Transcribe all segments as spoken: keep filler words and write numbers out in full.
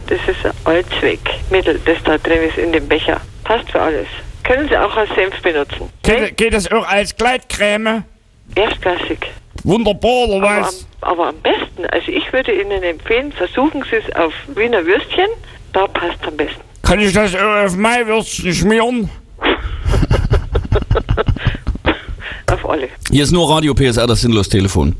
Das ist ein Allzweckmittel, das da drin ist in dem Becher. Passt für alles. Können Sie auch als Senf benutzen. Geht, geht das auch als Gleitcreme? Erstklassig. Wunderbar, oder Aber was? am, aber am besten, also ich würde Ihnen empfehlen, versuchen Sie es auf Wiener Würstchen. Da passt am besten. Kann ich das auch auf mein Würstchen schmieren? Auf alle. Hier ist nur Radio P S R, das sinnlos Telefon.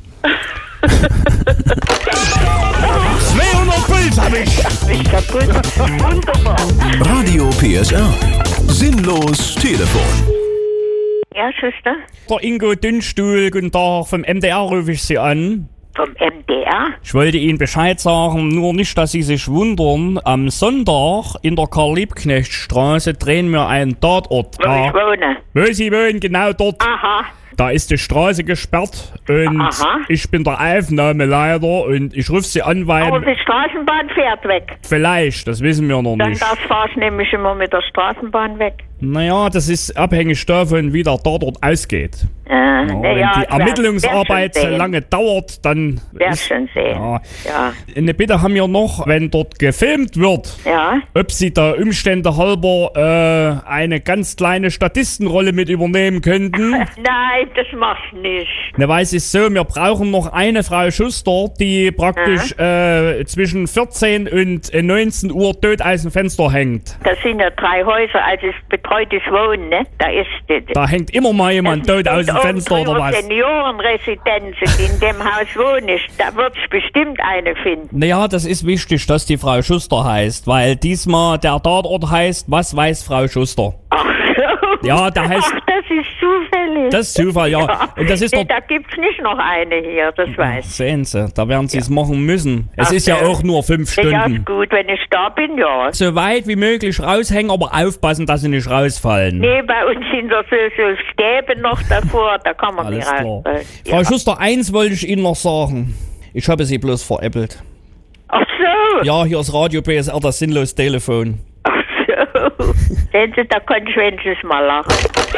zweihundert Puls hab ich! Ich kaputt. Wunderbar. Radio P S R. Sinnlos Telefon. Ja, Schwester? Der Ingo Dünnstuhl, guten Tag, vom M D R rufe ich Sie an. Vom M D R? Ich wollte Ihnen Bescheid sagen, nur nicht, dass Sie sich wundern. Am Sonntag in der Karl-Liebknecht-Straße drehen wir einen Tatort. Wo ich wohne. Wo Sie wohnen, genau dort. Aha. Da ist die Straße gesperrt und Aha. ich bin der Aufnahmeleiter und ich rufe Sie an, weil... Aber die Straßenbahn fährt weg. Vielleicht, das wissen wir noch Dann nicht. das fahr ich nämlich immer mit der Straßenbahn weg. Naja, das ist abhängig davon, wie der Tatort ausgeht. Äh, Ja, na wenn ja, die ich werd- Ermittlungsarbeit werd so schon sehen. lange dauert, dann... Werd ist- schon sehen. Ja. Ja. Eine Bitte haben wir noch, wenn dort gefilmt wird, Ja? ob Sie da Umstände halber äh, eine ganz kleine Statistenrolle mit übernehmen könnten. Nein, das machst du nicht. Ne, weil es ist so, wir brauchen noch eine Frau Schuster, die praktisch äh, zwischen vierzehn und äh, neunzehn Uhr tot aus dem Fenster hängt. Das sind ja drei Häuser, also es betreutes Wohnen, ne? Da ist das. Da hängt immer mal jemand tot aus dem Fenster oder was. Seniorenresidenzen, in dem Haus wohne ich, da wird es bestimmt eine finden. Naja, das ist wichtig, dass die Frau Schuster heißt, weil diesmal der Tatort heißt, was weiß Frau Schuster? Ach so. Ja, der heißt- Ach, das ist zufällig. Das ist Zufall, ja. Und das ist nee, doch... da gibt's nicht noch eine hier, das weiß ich. Sehen Sie, da werden Sie es machen müssen. Es Ach, ist ja ja. auch nur fünf Ja, Stunden. ist gut, wenn ich da bin, ja. So weit wie möglich raushängen, aber aufpassen, dass sie nicht rausfallen. Nee, bei uns sind da so, so Stäbe noch davor, da kann man Alles nicht klar. rausfallen. Frau Ja. Schuster, eins wollte ich Ihnen noch sagen. Ich habe Sie bloß veräppelt. Ach so. Ja, hier ist Radio P S R, das sinnlos Telefon. Ach so. Sehen Sie, da konnte ich wenigstens mal lachen.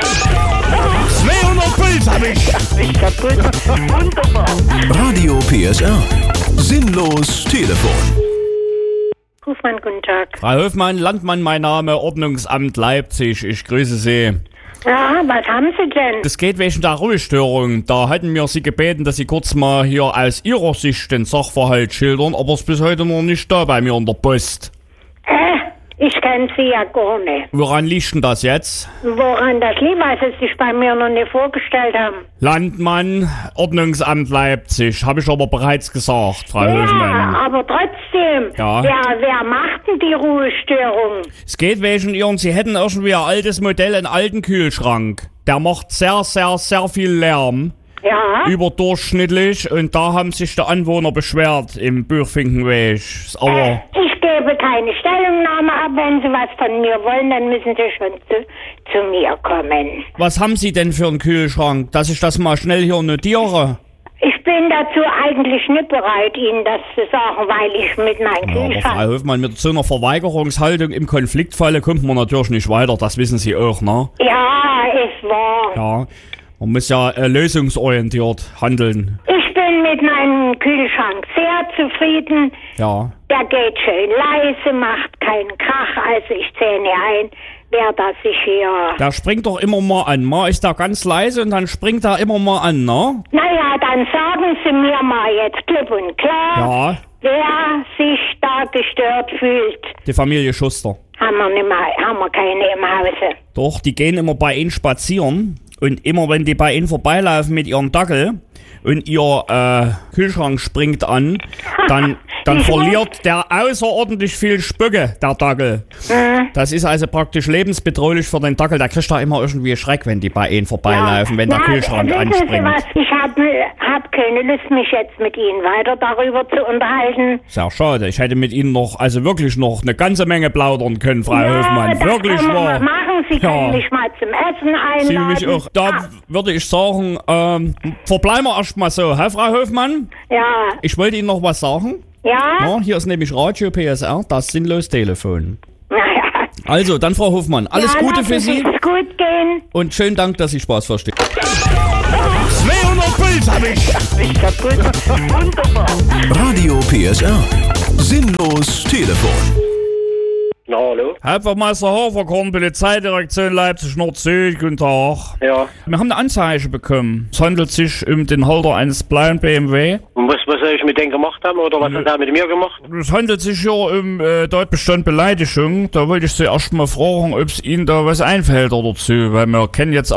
zweihundert Puls hab ich! Ich kaputt. Wunderbar. Radio P S R. Sinnlos Telefon. Hofmann, guten Tag. Frau Hofmann, Landmann, mein Name, Ordnungsamt Leipzig. Ich grüße Sie. Ja, was haben Sie denn? Das geht wegen der Ruhestörung. Da hatten wir Sie gebeten, dass Sie kurz mal hier aus Ihrer Sicht den Sachverhalt schildern, aber es ist bis heute noch nicht da bei mir in der Post. Äh, ich kenne Sie ja gar nicht. Woran liegt denn das jetzt? Woran das liegt, weil Sie sich bei mir noch nicht vorgestellt haben. Landmann, Ordnungsamt Leipzig. Habe ich aber bereits gesagt, Frau Ja, Hofmann. aber trotzdem. Ja. Wer, wer macht denn die Ruhestörung? Es geht wegen Ihren, Sie hätten irgendwie ein altes Modell, einen alten Kühlschrank. Der macht sehr, sehr, sehr viel Lärm. Ja. Überdurchschnittlich. Und da haben sich die Anwohner beschwert im Buchfinkenweg. Ist Aber Ich gebe keine Stellungnahme ab. Wenn Sie was von mir wollen, dann müssen Sie schon zu, zu mir kommen. was haben Sie denn für einen Kühlschrank, dass ich das mal schnell hier notiere? Ich bin dazu eigentlich nicht bereit, Ihnen das zu sagen, weil ich mit meinem Ja, aber Kühlschrank... Frau Hofmann, mit so einer Verweigerungshaltung im Konfliktfalle kommt man natürlich nicht weiter. Das wissen Sie auch, ne? Ja, ist wahr. Ja. Man muss ja äh, lösungsorientiert handeln. Ich bin mit meinem Kühlschrank sehr zufrieden. Ja. Der geht schön leise, macht keinen Krach, also ich zähle ein, wer das sich hier... Der springt doch immer mal an. Mal ist er ganz leise und dann springt er immer mal an, ne? Naja, dann sagen Sie mir mal jetzt klipp und klar, Ja. wer sich da gestört fühlt. Die Familie Schuster. Haben wir, nicht mal, haben wir keine im Hause. Doch, die gehen immer bei Ihnen spazieren. Und immer wenn die bei Ihnen vorbeilaufen mit ihrem Dackel und Ihr äh, Kühlschrank springt an, dann, dann Ich verliert der außerordentlich viel Spöcke, der Dackel. Das ist also praktisch lebensbedrohlich für den Dackel. Der kriegt da immer irgendwie Schreck, wenn die bei Ihnen vorbeilaufen, wenn der Na, Kühlschrank wissen Sie anspringt. was? Ich habe hab keine Lust, mich jetzt mit Ihnen weiter darüber zu unterhalten. Sehr schade. Ich hätte mit Ihnen noch, also wirklich noch eine ganze Menge plaudern können, Frau Hofmann. das Wirklich können wir wahr. mal machen. Sie Ja. können mich mal zum Essen Sie einladen. mich auch. Da Ah, würde ich sagen, ähm, verbleiben wir erstmal so, hä, Frau Hofmann? ja, Ich wollte Ihnen noch was sagen. ja, Ja, hier ist nämlich Radio P S R, das sinnlos Telefon. naja. Also, dann Frau Hofmann, alles ja, Gute für lassen Sie Sich's gut gehen. und schönen Dank, dass Sie Spaß verstehen. zweihundert Puls hab ich! Ich kaputt. Wunderbar. Radio P S R. Sinnlos Telefon. Na, hallo? Hauptwachtmeister Haferkorn, Polizeidirektion Leipzig Nord-Süd, guten Tag. Ja. Wir haben eine Anzeige bekommen. Es handelt sich um den Halter eines blauen B M W. Und was, was soll ich mit denen gemacht haben oder was hat er mit mir gemacht? Es handelt sich ja um äh, Tatbestand Beleidigung. Da wollte ich Sie erst mal fragen, ob es Ihnen da was einfällt oder dazu, weil wir kennen jetzt